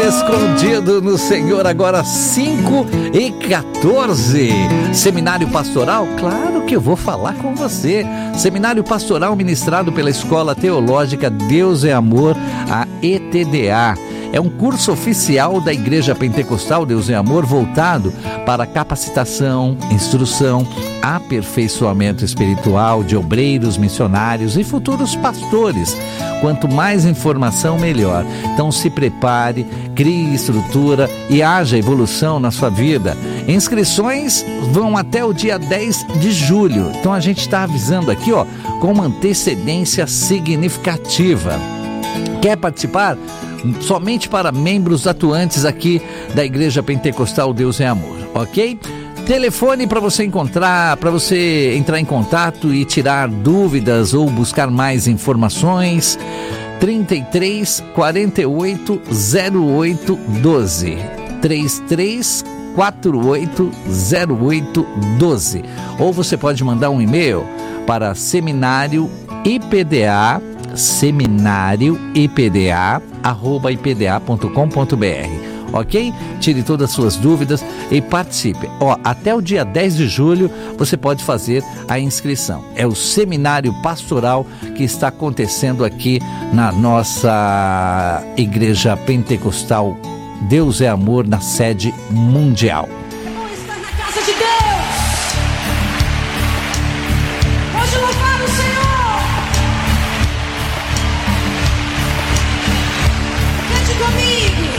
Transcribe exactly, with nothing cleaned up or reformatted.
Escondido no Senhor, agora cinco e quatorze. Seminário Pastoral? Claro que eu vou falar com você. Seminário Pastoral ministrado pela Escola Teológica Deus é Amor, a E T D A. É um curso oficial da Igreja Pentecostal Deus é Amor, voltado para capacitação, instrução, aperfeiçoamento espiritual de obreiros, missionários e futuros pastores. Quanto mais informação, melhor. Então se prepare, crie estrutura e haja evolução na sua vida. Inscrições vão até o dia dez de julho. Então a gente está avisando aqui, ó, com uma antecedência significativa. Quer participar? Somente para membros atuantes aqui da Igreja Pentecostal Deus é Amor, ok? Telefone para você encontrar, para você entrar em contato e tirar dúvidas ou buscar mais informações, trinta e três, quarenta e oito, zero oito, doze, trinta e três, quarenta e oito, zero oito, doze. Ou você pode mandar um e-mail para seminário I P D A, seminário I P D A, arroba I P D A ponto com ponto B R, ok? Tire todas as suas dúvidas e participe. Ó, até o dia dez de julho você pode fazer a inscrição. É o seminário pastoral que está acontecendo aqui na nossa Igreja Pentecostal Deus é Amor, na sede mundial. Vamos estar na casa de Deus. Pode louvar o Senhor. Cante comigo.